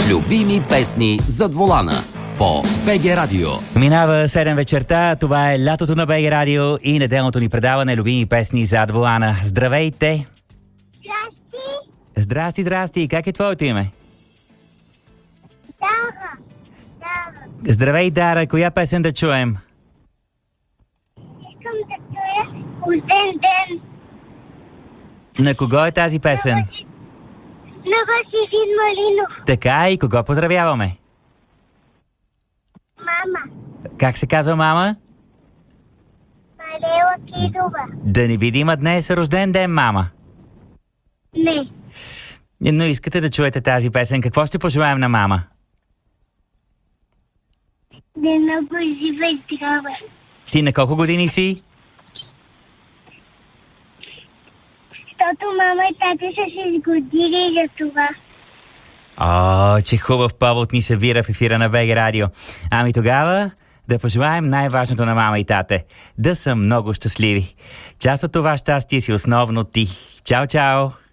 Любими песни зад волана по БГ Радио. Минава 7 вечерта, това е лятото на БГ Радио и неделното ни предаване Любими песни зад волана. Здравейте! Здрасти. Здрасти! Как е твоето име? Дара. Здравей, Дара! Коя песен да чуем? Искам да чуя рожден ден На кого е тази песен? на Василин Малинов. Така, и кого поздравяваме? Мама. Как се казва мама? Марела Кирова. Да не би да има днес рожден ден, мама. Не. Но искате да чуете тази песен. Какво ще пожелаем на мама? Да е много жива и здрава. Ти на колко години си? Защото мама и тата са се сгодили за това. О, че хубав повод ни събира в ефира на БГ Радио. Ами тогава да пожелаем най-важното на мама и тате. Да са много щастливи. Част от това щастие си основно ти. Чао, чао!